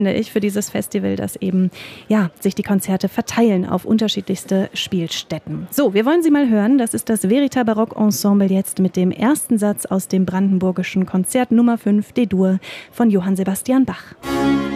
finde ich, für dieses Festival, dass eben sich die Konzerte verteilen auf unterschiedlichste Spielstätten. So, wir wollen sie mal hören. Das ist das Verita Baroque Ensemble jetzt mit dem ersten Satz aus dem brandenburgischen Konzert Nummer 5 D-Dur von Johann Sebastian Bach.